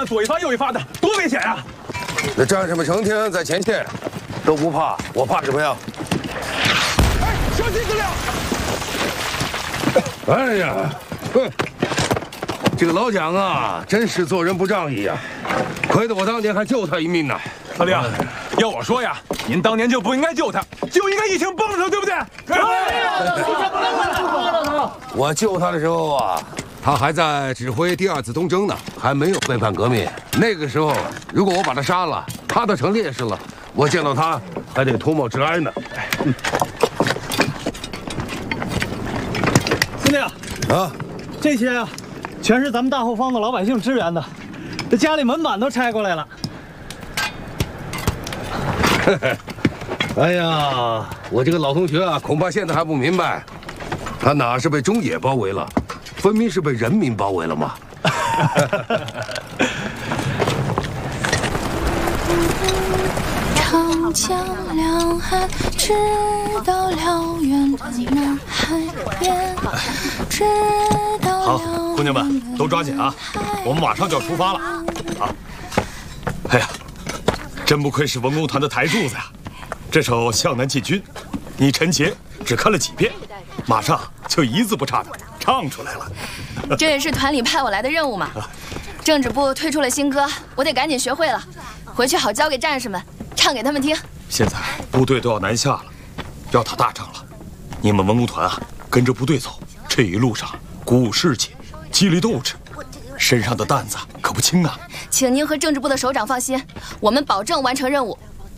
战左一发右一发的，多危险呀！ 那战士们成天在前线，都不怕，我怕什么呀？ 哎，小心质量！ 哎呀，哼，这个老蒋啊，真是做人不仗义呀！亏得我当年还救他一命呢。 司令，要我说呀，您当年就不应该救他，就应该一枪崩了他，对不对？ 我救他的时候啊，他还在指挥第二次东征呢，还没有背叛革命。那个时候，如果我把他杀了，他都成烈士了，我见到他还得脱帽致哀呢。 司令啊， 这些啊，全是咱们大后方的老百姓支援的，这家里门板都拆过来了。 哎呀，我这个老同学啊，恐怕现在还不明白，他哪是被中野包围了，分明是被人民包围了嘛。 长江两岸，直到辽远的南海边，直到好，姑娘们都抓紧啊，我们马上就要出发了啊！哎呀，真不愧是文工团的台柱子呀！这首《向南进军》，你陈杰只看了几遍，马上就一字不差的唱出来了。 这也是团里派我来的任务嘛。政治部推出了新歌，我得赶紧学会了，回去好交给战士们，唱给他们听。 现在部队都要南下了，要打大仗了，你们文工团啊，跟着部队走，这一路上鼓舞士气，激励斗志，身上的担子可不轻啊！ 请您和政治部的首长放心，我们保证完成任务。